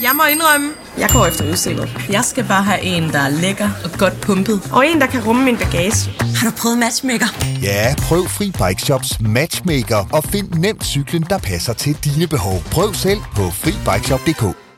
Jeg må indrømme, jeg går efter udseende. Jeg skal bare have en, der er lækker og godt pumpet. Og en, der kan rumme min bagage. Har du prøvet Matchmaker? Ja, prøv Fri Bike Shops Matchmaker og find nemt cyklen, der passer til dine behov. Prøv selv på FriBikeShop.dk.